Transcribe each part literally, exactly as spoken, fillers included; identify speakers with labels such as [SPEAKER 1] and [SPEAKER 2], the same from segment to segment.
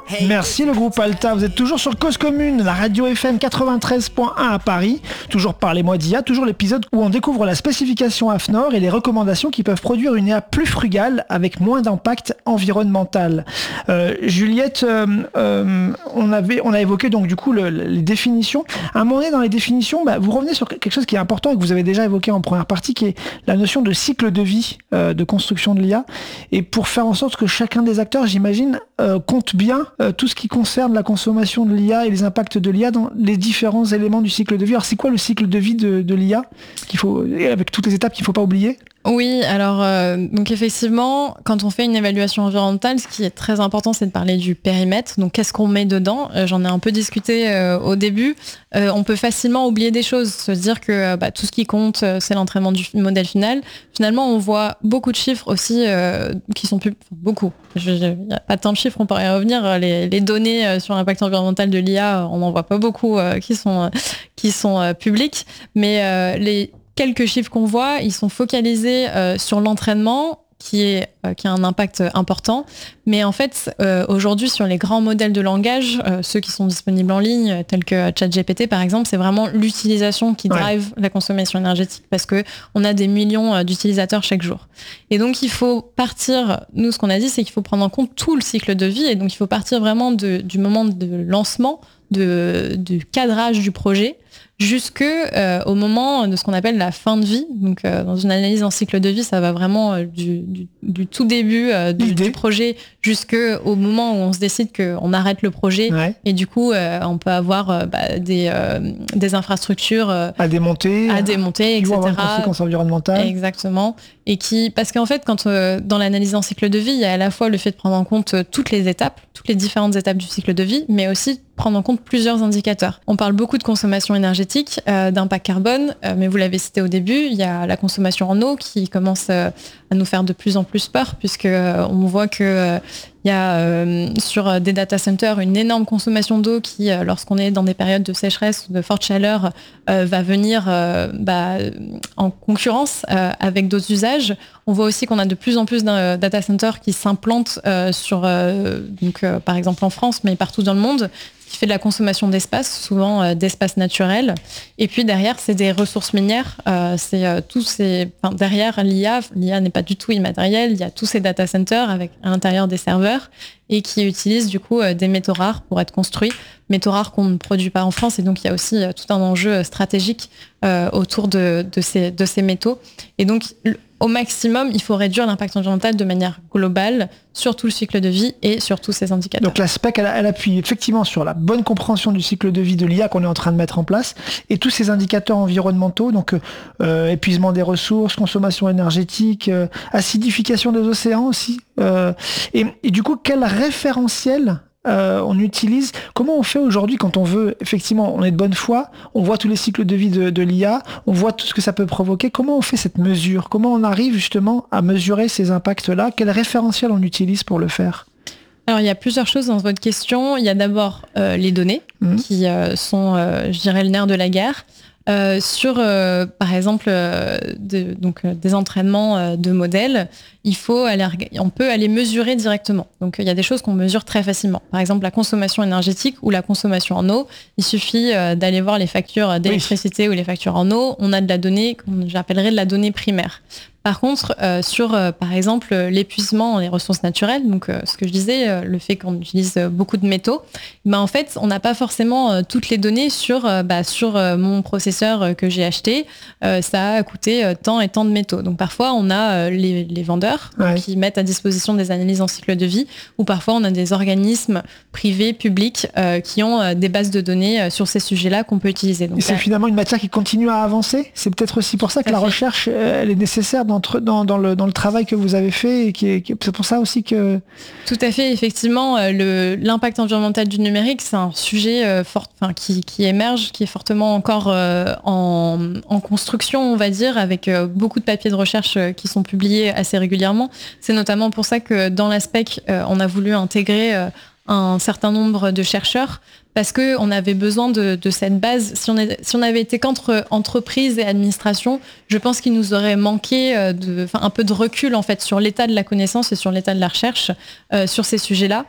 [SPEAKER 1] Merci le groupe Alta, vous êtes toujours sur Cause Commune, la radio F M quatre-vingt-treize point un à Paris. Toujours Parlez-moi d'I A, toujours l'épisode où on découvre la spécification A F N O R et les recommandations qui peuvent produire une I A plus frugale avec moins d'impact environnemental. Euh, Juliette, euh, euh, on, avait, on a évoqué donc du coup le, les définitions. À un moment donné dans les définitions, bah, vous revenez sur quelque chose qui est important et que vous avez déjà évoqué en première partie, qui est la notion de cycle de vie euh, de construction de l'I A. Et pour faire en sorte que chacun des acteurs, j'imagine, euh, compte bien Euh, tout ce qui concerne la consommation de l'I A et les impacts de l'I A dans les différents éléments du cycle de vie. Alors c'est quoi le cycle de vie de, de l'I A qu'il faut, avec toutes les étapes qu'il ne faut pas oublier ?
[SPEAKER 2] Oui, alors euh, donc effectivement, quand on fait une évaluation environnementale, ce qui est très important, c'est de parler du périmètre. Donc qu'est-ce qu'on met dedans ? euh, J'en ai un peu discuté euh, au début. Euh, on peut facilement oublier des choses, se dire que bah, tout ce qui compte, c'est l'entraînement du modèle final. Finalement, on voit beaucoup de chiffres aussi euh, qui sont plus beaucoup. Il n'y a pas tant de chiffres, on pourrait y revenir. Les, les données euh, sur l'impact environnemental de l'I A, on n'en voit pas beaucoup euh, qui sont euh, qui sont euh, publics, mais euh, les quelques chiffres qu'on voit, ils sont focalisés euh, sur l'entraînement qui, est, euh, qui a un impact important. Mais en fait, euh, aujourd'hui, sur les grands modèles de langage, euh, ceux qui sont disponibles en ligne, tels que ChatGPT par exemple, c'est vraiment l'utilisation qui drive ouais. la consommation énergétique parce qu'on a des millions d'utilisateurs chaque jour. Et donc, il faut partir, nous, ce qu'on a dit, c'est qu'il faut prendre en compte tout le cycle de vie. Et donc, il faut partir vraiment de, du moment de lancement, de, du cadrage du projet, jusque euh, au moment de ce qu'on appelle la fin de vie. Donc euh, dans une analyse en cycle de vie, ça va vraiment euh, du, du, du tout début euh, du, du projet jusqu'au moment où on se décide qu'on arrête le projet ouais. et du coup euh, on peut avoir euh, bah, des, euh, des infrastructures euh,
[SPEAKER 1] à démonter,
[SPEAKER 2] à démonter,
[SPEAKER 1] qui
[SPEAKER 2] et cetera.
[SPEAKER 1] Vont avoir une conséquence environnementale.
[SPEAKER 2] Exactement. Et qui, parce qu'en fait, quand euh, dans l'analyse en cycle de vie, il y a à la fois le fait de prendre en compte euh, toutes les étapes, toutes les différentes étapes du cycle de vie, mais aussi prendre en compte plusieurs indicateurs. On parle beaucoup de consommation énergétique, euh, d'impact carbone, euh, mais vous l'avez cité au début, il y a la consommation en eau qui commence euh, à nous faire de plus en plus peur, puisque euh, on voit que euh, il y a euh, sur des data centers une énorme consommation d'eau qui, euh, lorsqu'on est dans des périodes de sécheresse ou de forte chaleur, euh, va venir euh, bah, en concurrence euh, avec d'autres usages. On voit aussi qu'on a de plus en plus de data centers qui s'implantent euh, sur, euh, donc, euh, par exemple en France, mais partout dans le monde, qui fait de la consommation d'espace, souvent euh, d'espace naturel. Et puis derrière, c'est des ressources minières. Euh, c'est euh, tous ces, enfin, derrière l'I A, l'I A n'est pas du tout immatériel. Il y a tous ces data centers avec à l'intérieur des serveurs et qui utilisent du coup euh, des métaux rares pour être construits, métaux rares qu'on ne produit pas en France. Et donc il y a aussi euh, tout un enjeu stratégique euh, autour de, de ces de ces métaux. Et donc au maximum, il faut réduire l'impact environnemental de manière globale sur tout le cycle de vie et sur tous ces indicateurs.
[SPEAKER 1] Donc la S P E C, elle, elle appuie effectivement sur la bonne compréhension du cycle de vie de l'I A qu'on est en train de mettre en place et tous ces indicateurs environnementaux, donc euh, épuisement des ressources, consommation énergétique, euh, acidification des océans aussi. Euh, et, et du coup, quel référentiel Euh, on utilise, comment on fait aujourd'hui quand on veut, effectivement, on est de bonne foi, on voit tous les cycles de vie de, de l'I A, on voit tout ce que ça peut provoquer, comment on fait cette mesure? Comment on arrive justement à mesurer ces impacts-là? Quel référentiel on utilise pour le faire?
[SPEAKER 2] Alors, il y a plusieurs choses dans votre question. Il y a d'abord euh, les données, mmh. qui euh, sont, euh, je dirais, le nerf de la guerre. Euh, sur, euh, par exemple, euh, de, donc, euh, des entraînements euh, de modèles, il faut aller, on peut aller mesurer directement. Donc, il y a des choses qu'on mesure très facilement. Par exemple, la consommation énergétique ou la consommation en eau. Il suffit euh, d'aller voir les factures d'électricité oui. ou les factures en eau. On a de la donnée, qu'on j'appellerais de la donnée primaire. Par contre, euh, sur, euh, par exemple, l'épuisement des ressources naturelles, donc euh, ce que je disais, euh, le fait qu'on utilise euh, beaucoup de métaux, ben, en fait, on n'a pas forcément euh, toutes les données sur, euh, bah, sur euh, mon processeur euh, que j'ai acheté. Euh, ça a coûté euh, tant et tant de métaux. Donc parfois, on a euh, les, les vendeurs ouais. qui mettent à disposition des analyses en cycle de vie, ou parfois on a des organismes privés, publics, euh, qui ont euh, des bases de données euh, sur ces sujets-là qu'on peut utiliser. Donc,
[SPEAKER 1] et c'est là, finalement une matière qui continue à avancer. C'est peut-être aussi pour ça que la fait. recherche, elle est nécessaire dans Dans, dans, le, dans le travail que vous avez fait et qui est, qui est, c'est pour ça aussi que...
[SPEAKER 2] Tout à fait, effectivement, le, l'impact environnemental du numérique, c'est un sujet euh, fort, enfin, qui, qui émerge, qui est fortement encore euh, en, en construction, on va dire, avec euh, beaucoup de papiers de recherche euh, qui sont publiés assez régulièrement. C'est notamment pour ça que dans la S P E C, euh, on a voulu intégrer euh, un certain nombre de chercheurs parce qu'on avait besoin de, de cette base. Si on, est, si on avait été qu'entre entreprise et administration, je pense qu'il nous aurait manqué de, enfin, un peu de recul en fait, sur l'état de la connaissance et sur l'état de la recherche euh, sur ces sujets-là.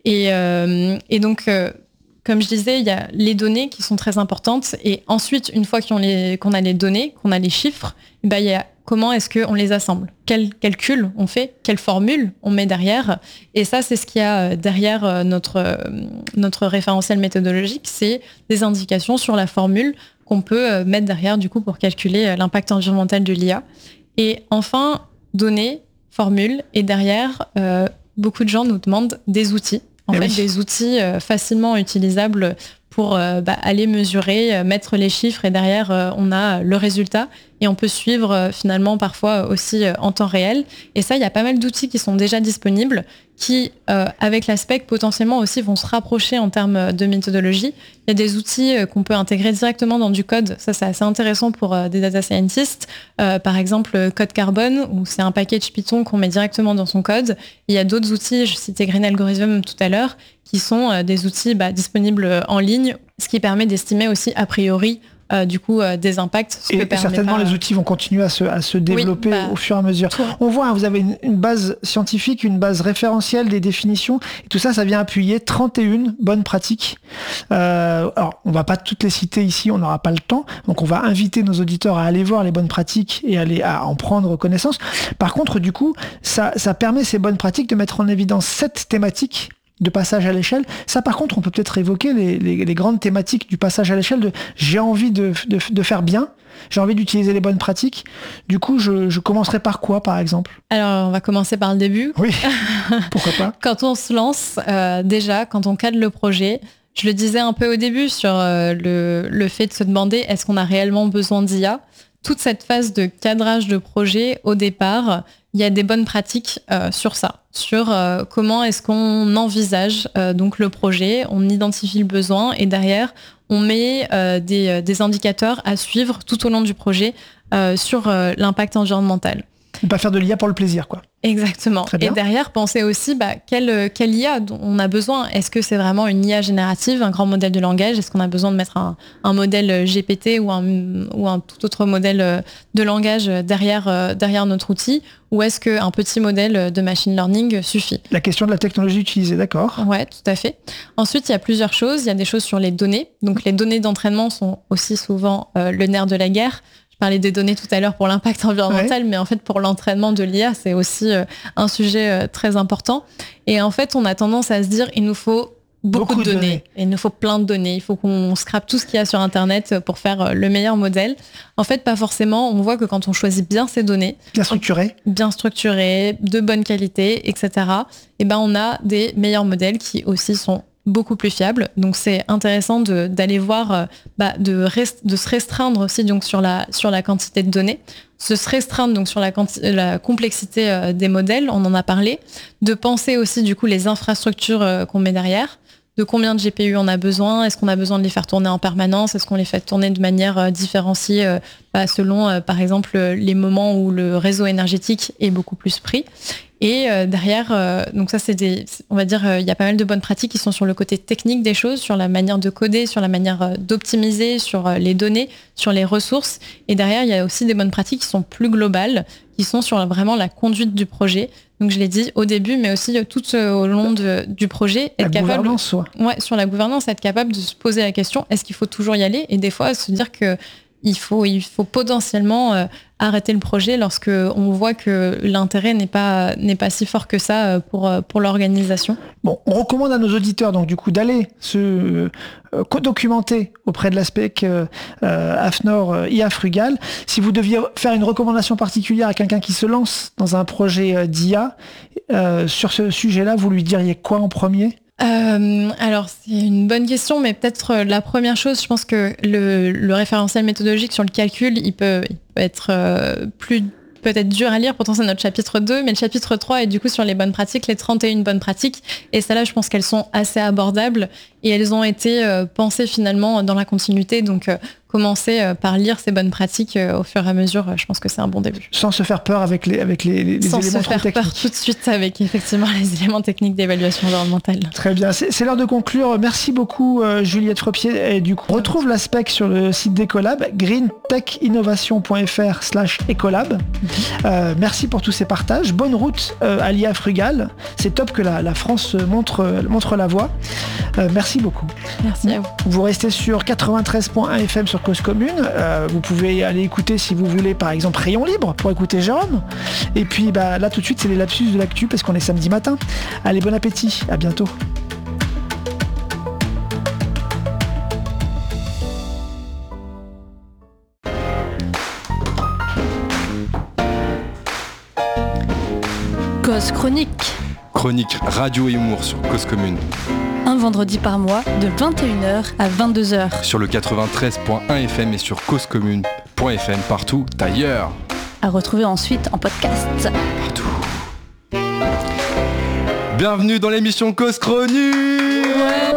[SPEAKER 2] Et, euh, et donc, euh, comme je disais, il y a les données qui sont très importantes. Et ensuite, une fois qu'on, les, qu'on a les données, qu'on a les chiffres, ben, il y a comment est-ce qu'on les assemble, quel calcul on fait, quelle formule on met derrière. Et ça, c'est ce qu'il y a derrière notre, notre référentiel méthodologique, c'est des indications sur la formule qu'on peut mettre derrière du coup pour calculer l'impact environnemental de l'I A. Et enfin, données, formules, et derrière, euh, beaucoup de gens nous demandent des outils. En et fait, oui. des outils euh, facilement utilisables pour euh, bah, aller mesurer, euh, mettre les chiffres, et derrière, euh, on a le résultat. Et on peut suivre euh, finalement parfois aussi euh, en temps réel. Et ça, il y a pas mal d'outils qui sont déjà disponibles, qui, euh, avec l'aspect, potentiellement aussi vont se rapprocher en termes de méthodologie. Il y a des outils euh, qu'on peut intégrer directement dans du code. Ça, c'est assez intéressant pour euh, des data scientists. Euh, par exemple, Code Carbone, où c'est un package Python qu'on met directement dans son code. Il y a d'autres outils, je citais Green Algorithm tout à l'heure, qui sont euh, des outils bah, disponibles en ligne, ce qui permet d'estimer aussi a priori Euh, du coup euh, des impacts.
[SPEAKER 1] Ce et, et certainement pas... les outils vont continuer à se, à se développer oui, bah, au fur et à mesure. Tout. On voit, hein, vous avez une, une base scientifique, une base référentielle des définitions, et tout ça, ça vient appuyer trente et une bonnes pratiques. Euh, alors, on va pas toutes les citer ici, on n'aura pas le temps, donc on va inviter nos auditeurs à aller voir les bonnes pratiques et aller à en prendre connaissance. Par contre, du coup, ça, ça permet ces bonnes pratiques de mettre en évidence sept thématiques de passage à l'échelle. Ça, par contre, on peut peut-être évoquer les, les, les grandes thématiques du passage à l'échelle de j'ai envie de, de, de faire bien, j'ai envie d'utiliser les bonnes pratiques. Du coup, je, je commencerai par quoi, par exemple ?
[SPEAKER 2] Alors, on va commencer par le début.
[SPEAKER 1] Oui, pourquoi pas.
[SPEAKER 2] Quand on se lance, euh, déjà, quand on cadre le projet, je le disais un peu au début sur euh, le, le fait de se demander est-ce qu'on a réellement besoin d'I A ? Toute cette phase de cadrage de projet, au départ, il y a des bonnes pratiques euh, sur ça, sur euh, comment est-ce qu'on envisage euh, donc le projet, on identifie le besoin et derrière, on met euh, des, des indicateurs à suivre tout au long du projet euh, sur euh, l'impact environnemental.
[SPEAKER 1] Ne pas faire de l'I A pour le plaisir, quoi.
[SPEAKER 2] Exactement. Et derrière, penser aussi bah, quelle, quelle I A on a besoin. Est-ce que c'est vraiment une I A générative, un grand modèle de langage ? Est-ce qu'on a besoin de mettre un, un modèle G P T ou un, ou un tout autre modèle de langage derrière, derrière notre outil ? Ou est-ce qu'un petit modèle de machine learning suffit ?
[SPEAKER 1] La question de la technologie utilisée, d'accord.
[SPEAKER 2] Ouais, tout à fait. Ensuite, il y a plusieurs choses. Il y a des choses sur les données. Donc, les données d'entraînement sont aussi souvent euh, le nerf de la guerre. Je parlais des données tout à l'heure pour l'impact environnemental, ouais. mais en fait, pour l'entraînement de l'I A, c'est aussi euh, un sujet euh, très important. Et en fait, on a tendance à se dire, il nous faut beaucoup, beaucoup de données. données. Il nous faut plein de données. Il faut qu'on scrape tout ce qu'il y a sur Internet pour faire le meilleur modèle. En fait, pas forcément. On voit que quand on choisit bien ces données,
[SPEAKER 1] bien structurées,
[SPEAKER 2] bien structurées, de bonne qualité, et cetera, et ben, on a des meilleurs modèles qui aussi sont beaucoup plus fiable. Donc c'est intéressant de, d'aller voir, euh, bah, de, rest, de se restreindre aussi donc sur la, sur la quantité de données, de se restreindre donc sur la, quanti- la complexité euh, des modèles, on en a parlé, de penser aussi du coup les infrastructures euh, qu'on met derrière, de combien de G P U on a besoin, est-ce qu'on a besoin de les faire tourner en permanence, est-ce qu'on les fait tourner de manière euh, différenciée euh, bah, selon euh, par exemple les moments où le réseau énergétique est beaucoup plus pris. Et euh, derrière, euh, donc ça c'est des, on va dire, il euh, y a pas mal de bonnes pratiques qui sont sur le côté technique des choses, sur la manière de coder, sur la manière euh, d'optimiser, sur euh, les données, sur les ressources. Et derrière, il y a aussi des bonnes pratiques qui sont plus globales, qui sont sur la, vraiment la conduite du projet. Donc je l'ai dit au début, mais aussi euh, tout euh, au long de, du projet,
[SPEAKER 1] être
[SPEAKER 2] la
[SPEAKER 1] capable, gouvernance, ouais.
[SPEAKER 2] Ouais, sur la gouvernance, être capable de se poser la question est-ce qu'il faut toujours y aller ? Et des fois, se dire que il faut, il faut potentiellement euh, arrêter le projet lorsque on voit que l'intérêt n'est pas, n'est pas si fort que ça pour, pour l'organisation.
[SPEAKER 1] Bon, on recommande à nos auditeurs donc du coup d'aller se euh, documenter auprès de l'ASPEC euh, AFNOR euh, I A Frugal. Si vous deviez faire une recommandation particulière à quelqu'un qui se lance dans un projet d'I A, euh, sur ce sujet-là, vous lui diriez quoi en premier ?
[SPEAKER 2] Euh, alors c'est une bonne question, mais peut-être la première chose, je pense que le, le référentiel méthodologique sur le calcul, il peut, il peut être euh, plus peut-être dur à lire, pourtant c'est notre chapitre deux, mais le chapitre trois est du coup sur les bonnes pratiques, les trente et une bonnes pratiques, et celles-là je pense qu'elles sont assez abordables, et elles ont été euh, pensées finalement dans la continuité. Donc euh, commencer euh, par lire ces bonnes pratiques euh, au fur et à mesure, euh, je pense que c'est un bon début.
[SPEAKER 1] Sans se faire peur avec les, avec les, les
[SPEAKER 2] Sans
[SPEAKER 1] éléments
[SPEAKER 2] se faire
[SPEAKER 1] techniques.
[SPEAKER 2] peur tout de suite avec effectivement les éléments techniques d'évaluation environnementale.
[SPEAKER 1] Très bien, c'est, c'est l'heure de conclure. Merci beaucoup euh, Juliette Freppier. Et du coup, retrouve la spec sur le site d'Ecolab, greentechinnovation.fr slash Ecolab. Euh, merci pour tous ces partages. Bonne route euh, à l'I A Frugal. C'est top que la, la France montre, montre la voie. Euh, merci beaucoup.
[SPEAKER 2] Merci à vous.
[SPEAKER 1] Vous restez sur quatre-vingt-treize point un F M sur Cause Commune. Euh, vous pouvez aller écouter si vous voulez par exemple Rayon Libre pour écouter Jérôme. Et puis bah, là tout de suite c'est les lapsus de l'actu parce qu'on est samedi matin. Allez, bon appétit, à bientôt.
[SPEAKER 3] Cause chronique.
[SPEAKER 4] Chronique radio et humour sur Cause Commune.
[SPEAKER 3] Un vendredi par mois de vingt et une heures à vingt-deux heures.
[SPEAKER 4] Sur le quatre-vingt-treize point un F M et sur causecommune point F M partout ailleurs.
[SPEAKER 3] À retrouver ensuite en podcast.
[SPEAKER 4] Partout. Bienvenue dans l'émission Cause Chronique.
[SPEAKER 3] Ouais.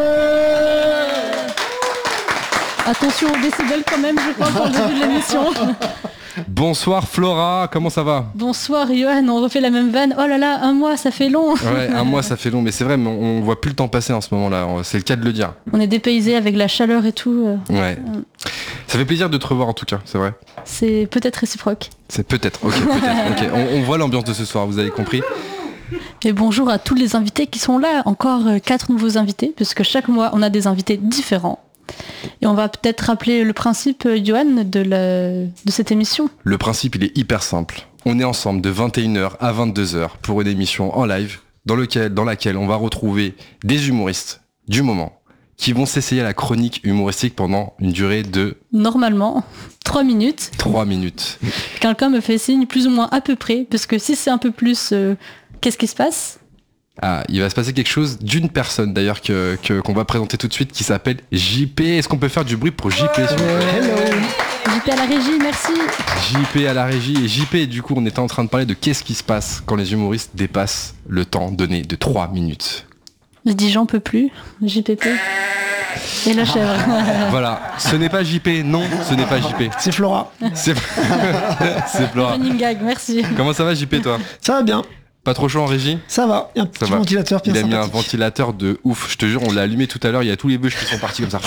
[SPEAKER 3] Attention aux décibels quand même, je crois, pour le début de l'émission.
[SPEAKER 4] Bonsoir Flora, comment ça va?
[SPEAKER 3] Bonsoir Johan, on refait la même vanne. Oh là là, un mois, ça fait long.
[SPEAKER 4] Ouais, un mois ça fait long, mais c'est vrai, mais on, on voit plus le temps passer en ce moment-là, c'est le cas de le dire.
[SPEAKER 3] On est dépaysés avec la chaleur et tout.
[SPEAKER 4] Ouais. Ça fait plaisir de te revoir en tout cas, c'est vrai.
[SPEAKER 3] C'est peut-être réciproque.
[SPEAKER 4] C'est peut-être, ok, peut-être, ok. On, on voit l'ambiance de ce soir, vous avez compris.
[SPEAKER 3] Et bonjour à tous les invités qui sont là. Encore quatre nouveaux invités, puisque chaque mois on a des invités différents. Et on va peut-être rappeler le principe, Johan, de, la, de cette émission.
[SPEAKER 4] Le principe, il est hyper simple. On est ensemble de vingt et une heures à vingt-deux heures pour une émission en live dans, lequel, dans laquelle on va retrouver des humoristes du moment qui vont s'essayer à la chronique humoristique pendant une durée de...
[SPEAKER 3] Normalement, trois minutes.
[SPEAKER 4] trois minutes.
[SPEAKER 3] Quelqu'un me fait signe plus ou moins à peu près, parce que si c'est un peu plus, euh, qu'est-ce qui se passe ?
[SPEAKER 4] Ah, il va se passer quelque chose d'une personne d'ailleurs que, que, qu'on va présenter tout de suite qui s'appelle J P. Est-ce qu'on peut faire du bruit pour J P s'il vous plaît ?
[SPEAKER 1] Hello.
[SPEAKER 3] J P à la régie, merci.
[SPEAKER 4] J P à la régie. Et J P, du coup, on était en train de parler de qu'est-ce qui se passe quand les humoristes dépassent le temps donné de trois minutes.
[SPEAKER 3] Je dis j'en peux plus, J P P. Et la chèvre.
[SPEAKER 4] Voilà, ce n'est pas J P, non, ce n'est pas J P.
[SPEAKER 1] C'est Flora.
[SPEAKER 4] C'est, c'est Flora.
[SPEAKER 3] Running gag, merci.
[SPEAKER 4] Comment ça va J P toi ?
[SPEAKER 1] Ça va bien.
[SPEAKER 4] Pas trop chaud en régie ?
[SPEAKER 1] Ça va, il y a un petit
[SPEAKER 4] va.
[SPEAKER 1] ventilateur bien
[SPEAKER 4] Il a mis un
[SPEAKER 1] sympathique.
[SPEAKER 4] ventilateur de ouf, je te jure, on l'a allumé tout à l'heure, il y a tous les bûches qui sont partis comme ça.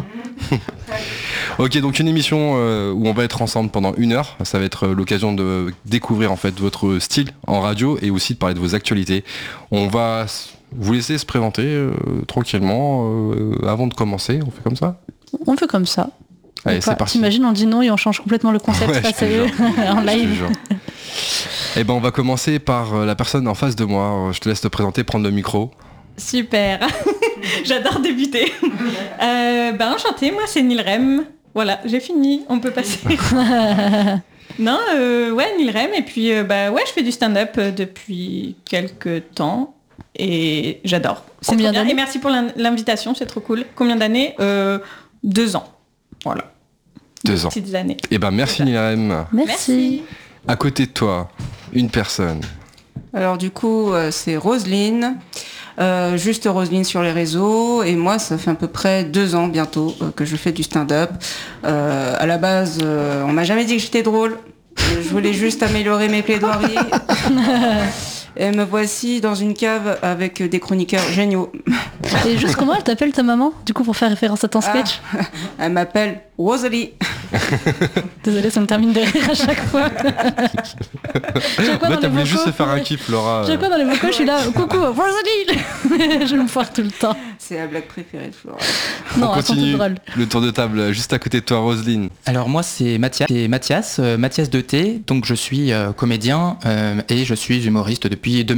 [SPEAKER 4] Ok, donc une émission euh, où on va être ensemble pendant une heure, ça va être l'occasion de découvrir en fait votre style en radio et aussi de parler de vos actualités. On va vous laisser se présenter euh, tranquillement euh, avant de commencer, on fait comme ça ?
[SPEAKER 3] On fait comme ça.
[SPEAKER 4] Allez,
[SPEAKER 3] Enfin,
[SPEAKER 4] c'est parti.
[SPEAKER 3] t'imagines, on dit non et on change complètement le concept
[SPEAKER 4] Ouais,
[SPEAKER 3] face
[SPEAKER 4] je
[SPEAKER 3] à
[SPEAKER 4] te
[SPEAKER 3] eux en
[SPEAKER 4] Je te
[SPEAKER 3] live.
[SPEAKER 4] jure. Eh ben on va commencer par euh, la personne en face de moi. Je te laisse te présenter, prendre le micro.
[SPEAKER 5] Super, j'adore débuter. Euh, ben enchanté, moi c'est Nilrem. Voilà, j'ai fini, on peut passer. Non, euh, ouais, Nilrem, et puis euh, bah ouais, je fais du stand-up euh, depuis quelques temps et j'adore. C'est
[SPEAKER 3] Combien
[SPEAKER 5] trop bien.
[SPEAKER 3] d'années
[SPEAKER 5] Et merci pour l'in- l'invitation, c'est trop cool. Combien d'années euh, Deux ans. Voilà.
[SPEAKER 4] Deux ans.
[SPEAKER 5] Petites années.
[SPEAKER 4] Eh ben merci Nilem.
[SPEAKER 3] Merci.
[SPEAKER 4] À côté de toi, une personne.
[SPEAKER 6] Alors du coup, euh, c'est Roselyne, euh, juste Roselyne sur les réseaux, et moi ça fait à peu près deux ans bientôt euh, que je fais du stand-up. Euh, à la base, euh, on m'a jamais dit que j'étais drôle, je voulais juste améliorer mes plaidoiries. Et me voici dans une cave avec des chroniqueurs géniaux.
[SPEAKER 3] Et juste comment elle t'appelle ta maman, du coup, pour faire référence à ton sketch?
[SPEAKER 6] Ah, elle m'appelle Rosalie.
[SPEAKER 3] Désolée, ça me termine de rire à chaque fois. Chaque fois
[SPEAKER 4] En fait,
[SPEAKER 3] dans
[SPEAKER 4] t'as
[SPEAKER 3] les
[SPEAKER 4] voulu juste se
[SPEAKER 3] vocaux,
[SPEAKER 4] faire un kiff, Laura.
[SPEAKER 3] chaque fois dans les vocaux, je suis là, coucou, Rosalie. Je me foire tout le temps.
[SPEAKER 6] C'est la blague préférée de Flora.
[SPEAKER 4] On
[SPEAKER 3] Non, elles sont toutes
[SPEAKER 4] continue
[SPEAKER 3] drôles.
[SPEAKER 4] le tour de table juste à côté de toi, Roselyne.
[SPEAKER 7] Alors moi c'est Mathias, c'est Mathias, euh, Mathias de T, donc je suis euh, comédien euh, et je suis humoriste depuis deux mille